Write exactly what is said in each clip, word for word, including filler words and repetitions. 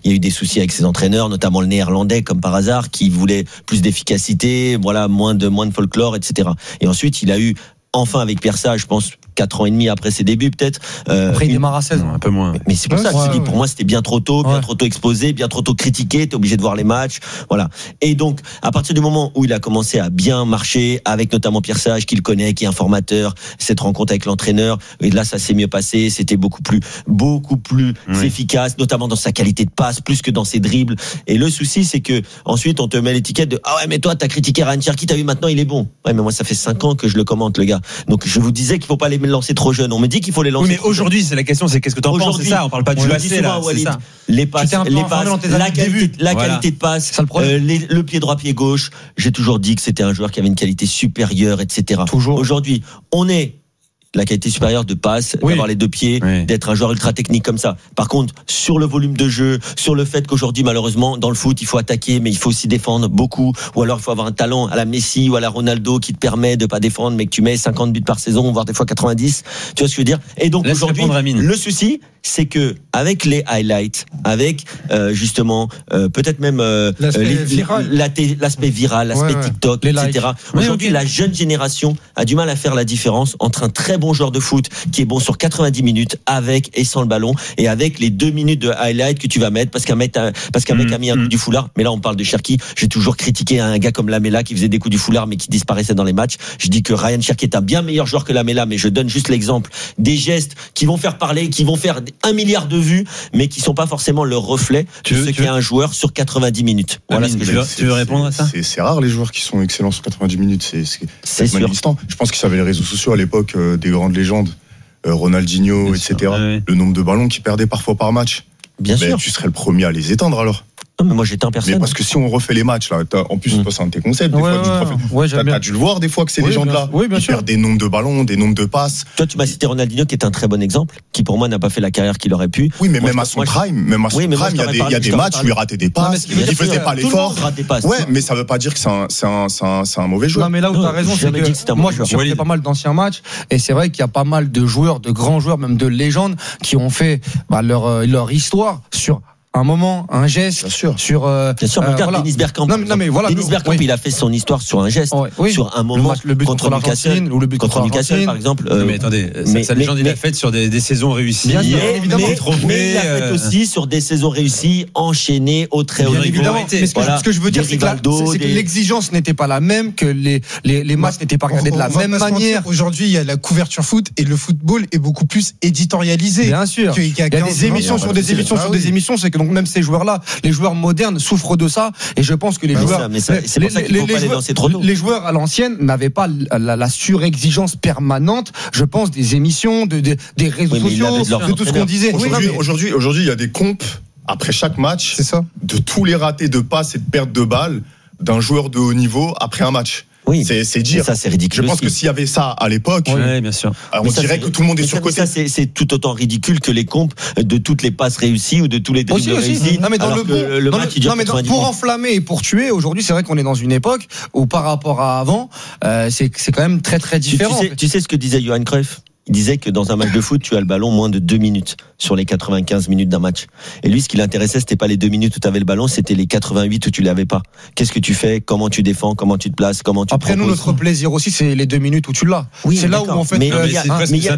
il y a eu des soucis avec ses entraîneurs, notamment le néerlandais, comme par hasard, qui voulait plus d'efficacité, voilà, moins de, moins de folklore, et cetera. Et ensuite, il a eu, enfin, avec Pierre Sage, je pense, quatre ans et demi après ses débuts peut-être. Euh, après il une... démarre à seize, un peu moins. Mais, mais c'est pour ouais, ça que ouais, je dis, ouais. pour moi c'était bien trop tôt, bien ouais. trop tôt exposé, bien trop tôt critiqué, t'es obligé de voir les matchs, voilà. Et donc à partir du moment où il a commencé à bien marcher, avec notamment Pierre Sage qu'il connaît, qui est un formateur, cette rencontre avec l'entraîneur, et là ça s'est mieux passé, c'était beaucoup plus, beaucoup plus oui. efficace, notamment dans sa qualité de passe, plus que dans ses dribbles. Et le souci c'est que ensuite on te met l'étiquette de ah ouais mais toi t'as critiqué Ryan Cherki, t'as vu maintenant il est bon. Ouais mais moi ça fait cinq ans que je le commente le gars. Donc je vous disais qu'il faut pas les lancer trop jeunes. On me dit qu'il faut les lancer. Oui, mais aujourd'hui, c'est la question, c'est qu'est-ce que t'en penses, c'est ça. On parle pas du passé là. Walid, les passes, les passes, la qualité, la voilà. qualité de passe, euh, les, le pied droit, pied gauche. J'ai toujours dit que c'était un joueur qui avait une qualité supérieure, et cetera. Toujours. Aujourd'hui, on est la qualité supérieure de passe, oui. d'avoir les deux pieds, oui. d'être un joueur ultra technique comme ça. Par contre, sur le volume de jeu, sur le fait qu'aujourd'hui, malheureusement, dans le foot, il faut attaquer, mais il faut aussi défendre beaucoup. Ou alors, il faut avoir un talent à la Messi ou à la Ronaldo qui te permet de pas défendre, mais que tu mets cinquante buts par saison, voire des fois quatre-vingt-dix. Tu vois ce que je veux dire? Et donc, laisse aujourd'hui, le souci, c'est que avec les highlights, avec euh, justement euh, peut-être même euh, l'aspect, les, viral. l'aspect viral, l'aspect ouais, ouais. TikTok, les et cetera. Likes. Aujourd'hui, oui, okay. la jeune génération a du mal à faire la différence entre un très bon joueur de foot qui est bon sur quatre-vingt-dix minutes avec et sans le ballon, et avec les deux minutes de highlight que tu vas mettre parce qu'un mec a, parce qu'un mmh, mec a mis un mmh. coup du foulard. Mais là, on parle de Cherki. J'ai toujours critiqué un gars comme Lamela qui faisait des coups du foulard mais qui disparaissait dans les matchs. Je dis que Ryan Cherki est un bien meilleur joueur que Lamela, mais je donne juste l'exemple des gestes qui vont faire parler, qui vont faire un milliard de vues, mais qui sont pas forcément le reflet de ce qu'est un joueur sur quatre-vingt-dix minutes. Voilà Amine, ce que tu, je veux, tu veux répondre à ça? C'est, c'est rare les joueurs qui sont excellents sur quatre-vingt-dix minutes. C'est, c'est, c'est, c'est sûr. Distant. Je pense qu'ils avaient les réseaux sociaux à l'époque euh, des grandes légendes, euh, Ronaldinho, Bien et cetera. Sûr, ouais. Le nombre de ballons qu'ils perdaient parfois par match. Bien ben, sûr. Tu serais le premier à les éteindre alors. Non, mais moi j'étais en personne. Mais parce que si on refait les matchs là, en plus mmh. c'est un de tes concepts. Des ouais, fois, ouais, tu ouais, t'as, t'as dû le voir des fois que ces oui, légendes-là, oui, bien ils sûr. perdent des nombres de ballons, des nombres de passes. Toi, tu m'as cité Ronaldinho qui est un très bon exemple, qui pour moi n'a pas fait la carrière qu'il aurait pu. Oui, mais moi, même, je, à son moi, prime, même à son oui, prime, il y a des, il y a des matchs où il ratait des passes, il ne faisait pas l'effort. Ouais, mais ça veut pas dire que c'est un, c'est un, c'est un, c'est un mauvais joueur. Non, mais là où tu as raison, c'est que moi, je suis fait pas mal d'anciens matchs, et c'est vrai qu'il y a pas mal de joueurs, de grands joueurs, même de légendes, qui ont fait bah, leur, leur histoire sur un moment, un geste, bien sûr. sur. Euh, bien sûr, mais regarde, voilà. Dennis Bergkamp. Non, non, mais voilà. Dennis Bergkamp, oui. il a fait son histoire sur un geste, oui. Oui. sur un moment, le, match, le but contre, contre l'Argentine ou le but contre, contre Newcastle, par exemple. Euh, non, mais attendez, mais, sa légende, il l'a fait sur des, des saisons réussies. Bien sûr, mais, évidemment. Mais, trophées, mais il l'a fait euh... aussi sur des saisons réussies, enchaînées au très haut niveau. Évidemment. Mais ce que, voilà. ce que je veux dire, c'est que, la, c'est que l'exigence n'était pas la même, que les, les, les matchs n'étaient pas regardés de la même manière. Aujourd'hui, il y a la couverture foot et le football est beaucoup plus éditorialisé. Bien sûr. Il y a des émissions sur des émissions sur des émissions, c'est que donc même ces joueurs-là, les joueurs modernes souffrent de ça, et je pense que les joueurs, ça, mais ça, c'est pour ça qu'il faut pas les lancer trop tôt. Les joueurs à l'ancienne n'avaient pas la, la surexigence permanente, je pense, des émissions, de, de des réseaux oui, sociaux, de tout ce qu'on disait. Aujourd'hui, oui, aujourd'hui, aujourd'hui, il y a des comptes après chaque match, c'est ça, de tous les ratés de passes et de pertes de balles d'un joueur de haut niveau après un match. Oui, c'est, c'est dire. Ça, c'est ridicule. Je pense aussi. que s'il y avait ça à l'époque, oui, bien sûr. on ça, dirait que tout le monde est surcoté. Ça, c'est, c'est tout autant ridicule que les comptes de toutes les passes réussies ou de tous les dribbles réussis. Non, mais dans le, bon, le dans match, le, non, mais dans, pour enflammer et pour tuer, aujourd'hui, c'est vrai qu'on est dans une époque où, par rapport à avant, euh, c'est, c'est quand même très, très différent. Tu, tu, sais, tu sais ce que disait Johan Cruyff? Il disait que dans un match de foot, tu as le ballon moins de deux minutes sur les quatre-vingt-quinze minutes d'un match. Et lui, ce qui l'intéressait, c'était pas les deux minutes où tu avais le ballon, c'était les quatre-vingt-huit où tu l'avais pas. Qu'est-ce que tu fais? Comment tu défends? Comment tu te places? Comment tu Après, nous, notre plaisir aussi, c'est les deux minutes où tu l'as. Oui, c'est là d'accord. où en fait. Mais il y a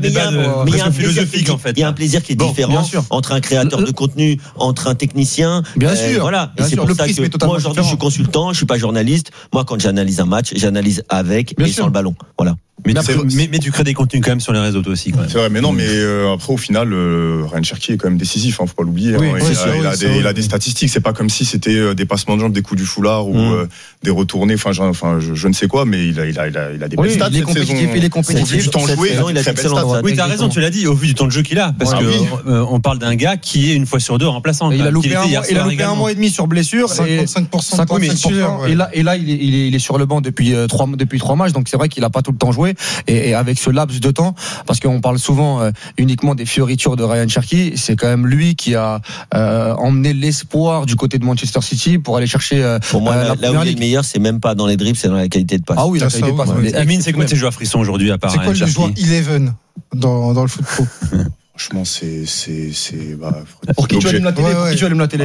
un philosophique en fait. Il y a un plaisir qui est oui, différent entre un créateur de contenu, entre un technicien. Bien euh, sûr. Voilà. Bien et c'est sûr. pour Le ça que moi aujourd'hui, je suis consultant, je suis pas journaliste. Moi, quand j'analyse un match, j'analyse avec et sans le ballon. Voilà. Mais, mais, mais tu crées des contenus quand même sur les réseaux toi aussi quand même. C'est vrai, mais non, mais euh, après au final, euh, Ryan Cherki est quand même décisif, hein, faut pas l'oublier. Oui, hein, oui, il, sûr, a, il, oui, a des, il a des statistiques, c'est pas comme si c'était des passements de jambes, des coups du foulard ou mmh. euh, des retournés, enfin, enfin, je, je ne sais quoi, mais il a, il a, il a, il a des oui, belles stats il est cette saison. Il est compétitif, du temps joué, il a des belles stats. Oui, t'as raison, tu l'as dit, au vu du temps de jeu qu'il a, parce que on parle d'un gars qui est une fois sur deux remplaçant. Il a loupé un mois et demi sur blessure, cinquante-cinq pour cent et là, et là, il est sur le banc depuis trois depuis trois matchs, donc c'est vrai qu'il a pas tout le temps joué, et avec ce laps de temps, parce qu'on parle souvent euh, uniquement des fioritures de Ryan Cherki, c'est quand même lui qui a euh, emmené l'espoir du côté de Manchester City pour aller chercher euh, pour moi euh, là, là où il est le meilleur, c'est même pas dans les dribbles, c'est dans la qualité de passe. Ah oui, la qualité de passe. Ouais. Amine, c'est quoi tes joueurs frissons aujourd'hui à part c'est quoi le joueur eleven dans dans le foot pro? Franchement, c'est c'est c'est bah pour qui tu allumes la télé, pour qui tu allumes la télé